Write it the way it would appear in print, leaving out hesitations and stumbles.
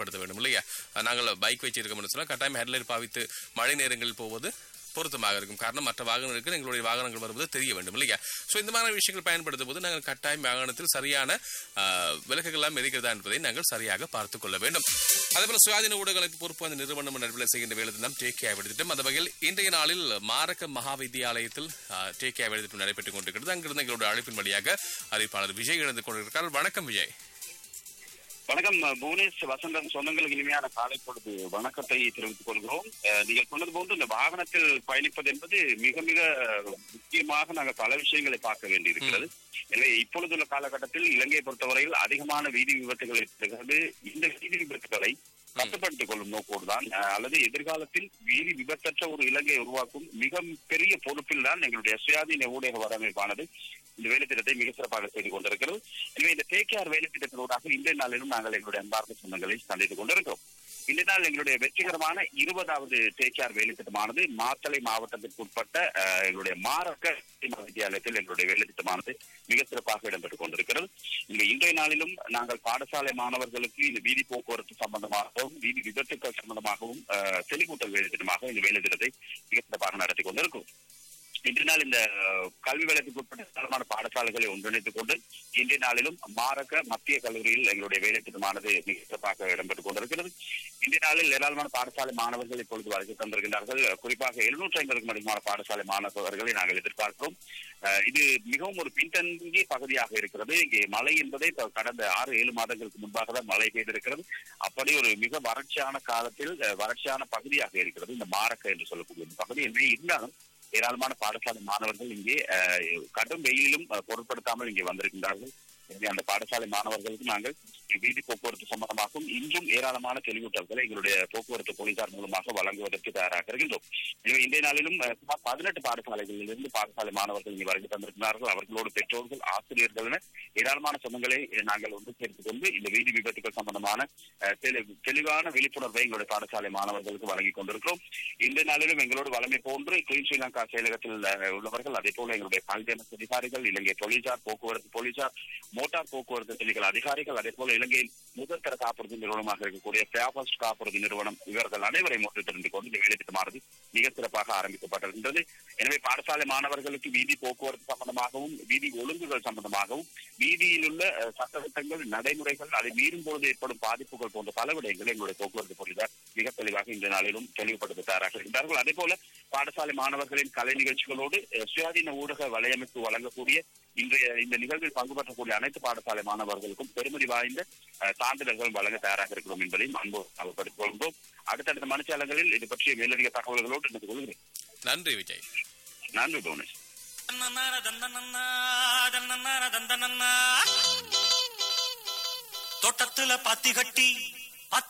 பயன்படுத்த வேண்டும் இல்லையா? நாங்கள் பைக் வச்சிருக்கோம்னு சொன்னா கட்டாயம் ஹெட்லைட் பாவித்து மழை நேரங்களில் போவது பொருத்தமாக இருக்கும். காரணம் மற்ற வாகனங்களுக்கு எங்களுடைய வாகனங்கள் வருவது தெரிய வேண்டும் இல்லையா? சோ இந்த மாதிரி விஷயங்கள் பயன்படுத்தும் போது நாங்கள் கட்டாயம் வாகனத்தில் சரியான விலக்குகள் எல்லாம் இருக்கிறதா என்பதை நாங்கள் சரியாக பார்த்துக் கொள்ள வேண்டும். அதேபோல சுயாதீன ஊடகங்களுக்கு பொறுப்பு அந்த நிறுவனம் நடுவில் செய்கின்ற வேலை திட்டம் டேக் கேர் திட்டம். அந்த வகையில் இன்றைய நாளில் மாரக மகா வித்தியாலயத்தில் டேக் கேர் திட்டம் நடைபெற்றுக் கொண்டிருக்கிறது. அங்கிருந்து எங்களுடைய அழைப்பின் வழியாக அறிவிப்பாளர் விஜய் இழந்து கொண்டிருக்கிறார். வணக்கம் விஜய். வணக்கம் புவனேஷ், வசந்தம் சொந்தங்களுக்கு இனிமையான காலை பொழுது வணக்கத்தை தெரிவித்துக் கொள்கிறோம். நீங்கள் சொன்னது போன்று இந்த வாகனத்தில் பயணிப்பது என்பது மிக மிக முக்கியமாக நாங்கள் பல விஷயங்களை பார்க்க வேண்டியிருக்கிறது. எனவே இப்பொழுதுள்ள காலகட்டத்தில் இலங்கையை பொறுத்தவரையில் அதிகமான வீதி விபத்துகள் இருக்கிறது. இந்த வீதி விபத்துகளை கட்டுப்படுத்திக் கொள்ளும் நோக்கோடுதான் அல்லது எதிர்காலத்தில் வீதி விபத்தற்ற ஒரு இலங்கையை உருவாக்கும் மிக பெரிய பொறுப்பில் தான் எங்களுடைய சுயாதீன ஊடக வரமைப்பானது இந்த வேலை திட்டத்தை மிக சிறப்பாக செய்து கொண்டிருக்கிறது. எனவே இந்த டேக் கேர் வேலை திட்டத்தினூடாக இன்றைய நாளிலும் நாங்கள் எங்களுடைய அன்பார்ந்த சொந்தங்களை சந்தித்துக் கொண்டிருக்கிறோம். இந்த நாள் எங்களுடைய வெற்றிகரமான 20வது டேக் கேர் வேலை திட்டமானது மாத்தளை மாவட்டத்திற்கு உட்பட்ட எங்களுடைய மாரக வித்தியாலயத்தில் எங்களுடைய வேலை திட்டமானது மிக சிறப்பாக இடம்பெற்றுக் கொண்டிருக்கிறது. இன்றைய நாளிலும் நாங்கள் பாடசாலை மாணவர்களுக்கு இந்த வீதி போக்குவரத்து சம்பந்தமாகவும் வீதி விபத்துக்கள் சம்பந்தமாகவும் தெளிவூட்டல் வேலை திட்டமாக இந்த வேலை திட்டத்தை மிக சிறப்பாக நடத்தி கொண்டிருக்கிறோம். இன்றைய நாள் இந்த கல்வி வளர்ச்சிக்கு உட்பட்ட ஏராளமான பாடசாலைகளை ஒன்றிணைத்துக் கொண்டு இன்றைய நாளிலும் மாரக மத்திய கல்லூரியில் எங்களுடைய வேலை திட்டமானது மிக சிறப்பாக இடம்பெற்றுக் கொண்டிருக்கிறது. இன்றைய நாளில் ஏராளமான பாடசாலை மாணவர்கள் இப்பொழுது வருகை தந்திருக்கின்றார்கள். குறிப்பாக 750க்கும் அதிகமான பாடசாலை மாணவர்களை நாங்கள் எதிர்பார்க்கிறோம். இது மிகவும் ஒரு பின்தங்கிய பகுதியாக இருக்கிறது. இங்கே மழை என்பதை கடந்த 6-7 மாதங்களுக்கு முன்பாக தான் மழை பெய்திருக்கிறது. அப்படி ஒரு மிக வறட்சியான காலத்தில் வறட்சியான பகுதியாக இருக்கிறது இந்த மாரக என்று சொல்லக்கூடிய பகுதி. எனவே இருந்தாலும் ஏராளமான பாடசாலை மாணவர்கள் இங்கே கடும் வெயிலும் பொருட்படுத்தாமல் இங்கே வந்திருக்கின்றார்கள். எனவே அந்த பாடசாலை மாணவர்களுக்கு நாங்கள் வீதி போக்குவரத்து சம்பந்தமாகவும் இன்றும் ஏராளமான தெளிவூட்டல்களை எங்களுடைய போக்குவரத்து போலீசார் மூலமாக வழங்குவதற்கு தயாராக இருக்கின்றோம். எனவே இன்றைய நாளிலும் சுமார் 18 பாடசாலைகளில் இருந்து பாடசாலை மாணவர்கள் இங்கே வருகை தந்திருக்கிறார்கள். அவர்களோடு பெற்றோர்கள், ஆசிரியர்கள் என ஏராளமான சொந்தங்களை நாங்கள் ஒன்று சேர்த்துக் கொண்டு இந்த வீதி விபத்துகள் சம்பந்தமான தெளிவான விழிப்புணர்வை எங்களுடைய பாடசாலை மாணவர்களுக்கு வழங்கிக் கொண்டிருக்கிறோம். இன்றைய நாளிலும் எங்களோடு வளமை போன்று கிளீன் ஸ்ரீலங்கா செயலகத்தில் உள்ளவர்கள், அதே போல எங்களுடைய கல்வியமைச்சு அதிகாரிகள், இலங்கை போலீசார், போக்குவரத்து போலீசார், மோட்டார் போக்குவரத்து தெளிகள் அதிகாரிகள், அதே போல இலங்கையின் முதல் தர காப்புறுதி நிறுவனமாக இருக்கக்கூடிய ஃபேபஸ்ட் காப்புறுதி நிறுவனம் இவர்கள் அனைவரையும் ஒன்று தெரிந்து கொண்டு இந்த வேலை திட்டமானது மிக சிறப்பாக ஆரம்பிக்கப்பட்டிருக்கின்றது. எனவே பாடசாலை மாணவர்களுக்கு வீதி போக்குவரத்து சம்பந்தமாகவும் வீதி ஒழுங்குகள் சம்பந்தமாகவும் வீதியில் உள்ள சட்டத்திட்டங்கள், நடைமுறைகள், அதை மீறும் பொழுது ஏற்படும் பாதிப்புகள் போன்ற பல விடயங்களை எங்களுடைய போக்குவரத்து போலீசார் மிக தெளிவாக இந்த நாளிலும் தெளிவுபடுத்த தயாராக இருக்கின்றார்கள். அதே போல பாடசாலை மாணவர்களின் கலை நிகழ்ச்சிகளோடு சுயாதீன ஊடக வலையமைப்பு வழங்கக்கூடிய இந்த நிகழ்வில் பங்கு பெற்றக்கூடிய அனைத்து பாடசாலை மாணவர்களுக்கும் பெருமதி வாய்ந்த சான்றிதழ்கள் வழங்க தயாராக இருக்கிறோம் என்பதையும் அன்போடு படித்துக் கொள்கிறோம். அடுத்தடுத்த மனுச்சாலங்களில் இது பற்றிய மேலதிக தகவல்களோடு இணைந்து கொள்கிறேன். நன்றி விஜய். நன்றி புவனேஷ். தோட்டத்துல பாத்தி கட்டி